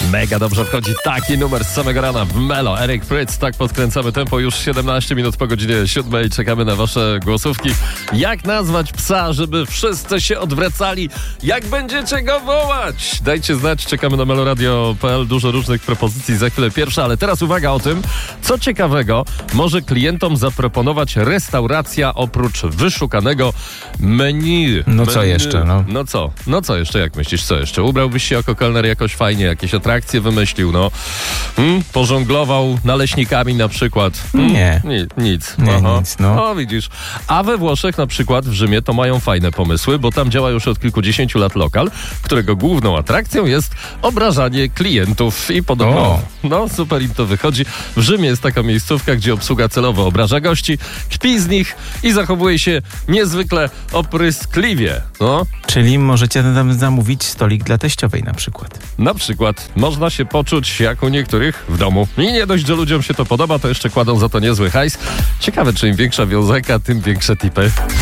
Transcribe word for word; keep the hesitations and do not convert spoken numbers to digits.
Mega dobrze wchodzi taki numer z samego rana w Melo. Eric Prydz, tak podkręcamy tempo. Już siedemnaście minut po godzinie siódmej. Czekamy na wasze głosówki. Jak nazwać psa, żeby wszyscy się odwracali? Jak będziecie go wołać? Dajcie znać, czekamy na meloradio kropka p l. Dużo różnych propozycji, za chwilę pierwsza, ale teraz uwaga o tym, co ciekawego może klientom zaproponować restauracja oprócz wyszukanego menu. No menu. co jeszcze? No. no co? No co jeszcze? Jak myślisz, co jeszcze? Ubrałbyś się jako kelner jakoś fajnie, jakieś atrakcje wymyślił, no. Hmm? Pożonglował naleśnikami na przykład. Hmm? Nie. Ni- nic. Nie, Aha. nic, no. O, widzisz. A we Włoszech na przykład w Rzymie to mają fajne pomysły, bo tam działa już od kilkudziesięciu lat lokal, którego główną atrakcją jest obrażanie klientów i podobno, O. no super im to wychodzi. W Rzymie jest taka miejscówka, gdzie obsługa celowo obraża gości, kpi z nich i zachowuje się niezwykle opryskliwie. No, Czyli możecie tam zamówić stolik dla teściowej na przykład. na przykład można się poczuć jak u niektórych w domu. I nie dość, że ludziom się to podoba, to jeszcze kładą za to niezły hajs. Ciekawe, czy im większa wiązeka, tym większe tipy.